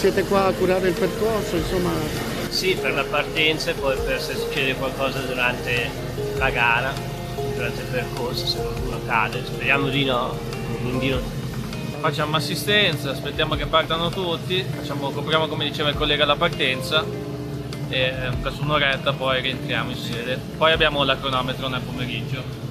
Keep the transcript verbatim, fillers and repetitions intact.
siete qua a curare il percorso, insomma? Sì, per la partenza e poi per se succede qualcosa durante la gara, durante il percorso, se qualcuno cade. Speriamo di no, in Dio. Facciamo assistenza, aspettiamo che partano tutti, facciamo, copriamo come diceva il collega la partenza e per un'oretta poi rientriamo in sede. Poi abbiamo la cronometro nel pomeriggio.